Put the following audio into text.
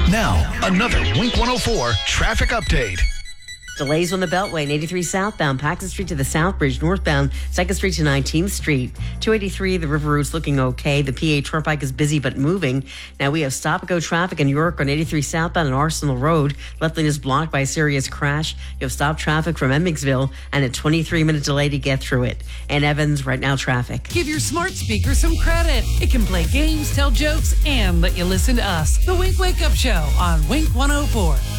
Now, another Wink 104 traffic update. Delays on the Beltway, 83 southbound, Paxton Street to the South Bridge, northbound, 2nd Street to 19th Street. 283, the River Route's looking okay. The PA Turnpike is busy but moving. Now we have stop-and-go traffic in York on 83 southbound and Arsenal Road. Left lane is blocked by a serious crash. You have stopped traffic from Emmetsville and a 23-minute delay to get through it. And Evans, right now, traffic. Give your smart speaker some credit. It can play games, tell jokes, and let you listen to us. The Wink Wake Up Show on Wink 104.